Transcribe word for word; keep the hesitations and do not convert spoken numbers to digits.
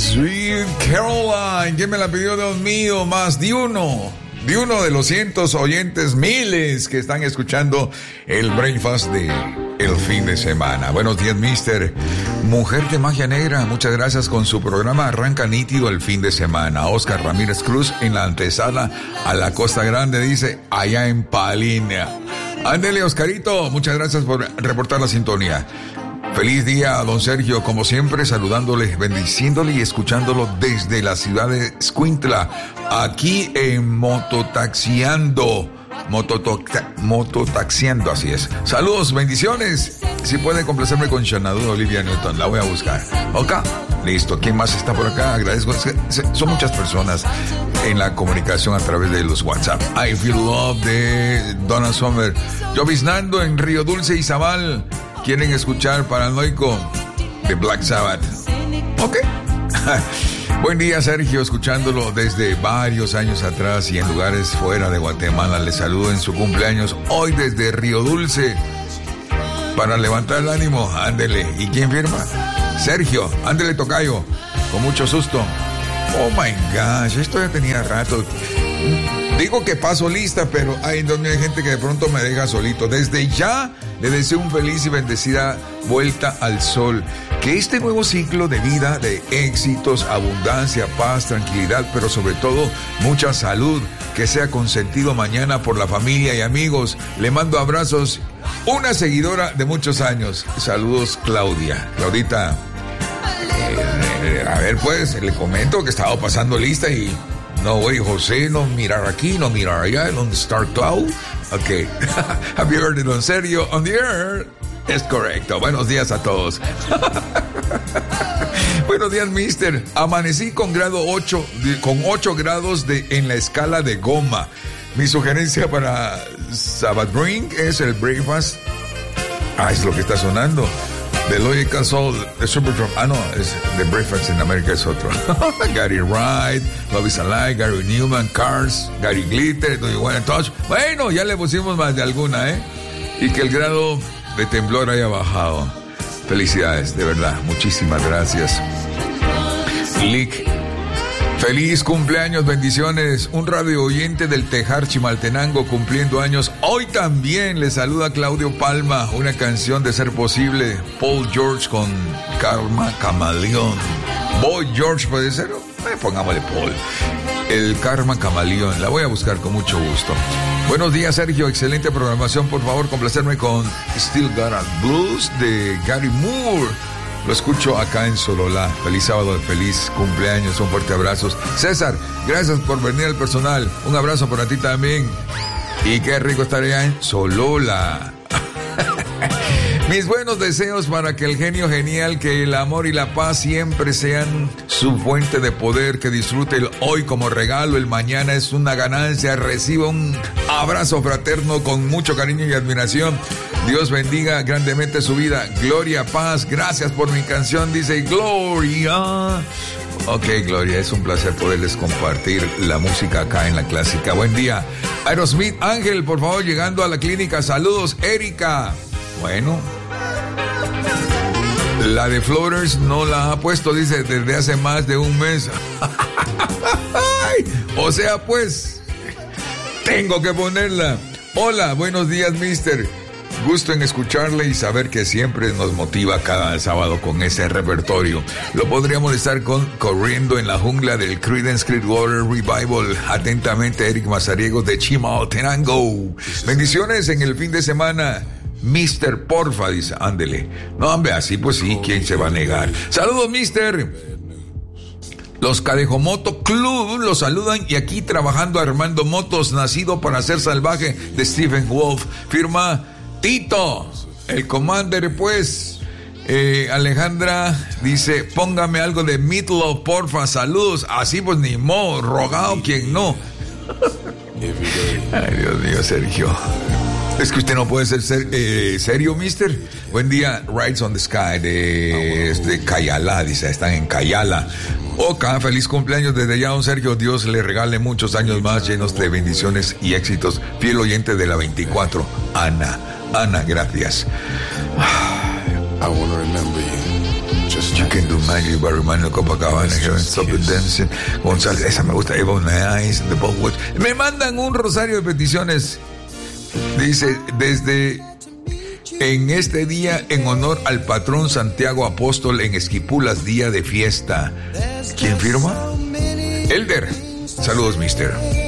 Sweet Caroline, ¿quién me la pidió, Dios mío? Más de uno, de uno de los cientos oyentes, miles que están escuchando el Breakfast de el fin de semana. Buenos días, mister. Mujer de Magia Negra, muchas gracias. Con su programa arranca nítido el fin de semana. Oscar Ramírez Cruz en la antesala a la Costa Grande, dice, allá en Palina. Ándele, Oscarito, muchas gracias por reportar la sintonía. Feliz día, don Sergio, como siempre, saludándole, bendiciéndole y escuchándolo desde la ciudad de Escuintla, aquí en Mototaxiando, Mototoc- Mototaxiando, así es. Saludos, bendiciones. Si puede complacerme con Xanadu Olivia Newton, la voy a buscar. Ok, listo. ¿Quién más está por acá? Agradezco. Son muchas personas en la comunicación a través de los WhatsApp. I Feel Love de Donna Summer. Lloviznando en Río Dulce y Zabal. ¿Quieren escuchar Paranoico de Black Sabbath? Ok. Buen día, Sergio, escuchándolo desde varios años atrás y en lugares fuera de Guatemala. Le saludo en su cumpleaños hoy desde Río Dulce. Para levantar el ánimo, ándele. ¿Y quién firma? Sergio, ándele, tocayo. Con mucho susto. Oh my gosh, esto ya tenía rato. Digo que paso lista, pero hay donde hay gente que de pronto me deja solito. Desde ya le deseo un feliz y bendecida vuelta al sol. Que este nuevo ciclo de vida, de éxitos, abundancia, paz, tranquilidad, pero sobre todo mucha salud, que sea consentido mañana por la familia y amigos. Le mando abrazos. Una seguidora de muchos años. Saludos, Claudia. Claudita, eh, a ver pues, le comento que estaba pasando lista y... No, güey, José, no mirar aquí, no mirar allá, en Star Cloud. Ok. Have you heard it on serio? On the air. Es correcto. Buenos días a todos. Buenos días, mister. Amanecí con grado ocho, con ocho grados de, en la escala de goma. Mi sugerencia para Sabbath Drink es el breakfast. Ah, es lo que está sonando. The Logical Soul, The Supertramp. Ah, no, es The Breakfast in America es otro. Gary Wright, Love is Alive, Gary Newman, Cars, Gary Glitter, Do You Wanna Touch. Bueno, ya le pusimos más de alguna, ¿eh? Y que el grado de temblor haya bajado. Felicidades, de verdad. Muchísimas gracias. Lick. Feliz cumpleaños, bendiciones. Un radio oyente del Tejar Chimaltenango cumpliendo años. Hoy también le saluda Claudio Palma. Una canción de ser posible. Paul George con Karma Camaleón. Boy George puede ser. Eh, pongámosle Paul. El Karma Camaleón. La voy a buscar con mucho gusto. Buenos días, Sergio. Excelente programación. Por favor, complacerme con Still Got a Blues de Gary Moore. Lo escucho acá en Sololá. Feliz sábado, feliz cumpleaños, un fuerte abrazo. César, gracias por venir al personal. Un abrazo para ti también. Y qué rico estar allá en Sololá. Mis buenos deseos para que el genio genial, que el amor y la paz siempre sean su fuente de poder, que disfrute el hoy como regalo, el mañana es una ganancia. Reciba un abrazo fraterno con mucho cariño y admiración. Dios bendiga grandemente su vida. Gloria, paz, gracias por mi canción, dice Gloria. Ok, Gloria, es un placer poderles compartir la música acá en La Clásica. Buen día. Aerosmith, Ángel, por favor, llegando a la clínica. Saludos, Erika. Bueno, la de Floaters no la ha puesto, dice, desde hace más de un mes. O sea, pues, tengo que ponerla. Hola, buenos días, mister. Gusto en escucharle y saber que siempre nos motiva cada sábado con ese repertorio. Lo podríamos estar con Corriendo en la Jungla del Creedence Clearwater Revival. Atentamente, Eric Mazariegos de Chimaltenango. Bendiciones en el fin de semana. Mister, porfa, dice, ándele. No, hombre, así pues sí, ¿quién se va a negar? Saludos, mister. Los Cadejomoto Club los saludan y aquí trabajando Armando Motos, nacido para ser salvaje, de Stephen Wolf. Firma Tito, el Commander, pues. Eh, Alejandra dice, póngame algo de Meatloaf, porfa, saludos. Así pues ni modo, rogado quien no. Ay, Dios mío, Sergio. Es que usted no puede ser, ser eh, serio, mister. Buen día, Rides on the Sky de, de Cayala, dice, están en Cayala. Oca, feliz cumpleaños desde ya, don Sergio. Dios le regale muchos años más llenos de bendiciones y éxitos. Fiel oyente de la veinticuatro, Ana. Ana, gracias. I want to remember you. You Can Do Magic, Barry Manilow, Copacabana, Heaven Stop the Dancing, González, esa me gusta, Eva Nice, The Bob Watch. Me mandan un rosario de peticiones. Dice, desde en este día, en honor al patrón Santiago Apóstol en Esquipulas, día de fiesta. ¿Quién firma? Elder. Saludos, mister.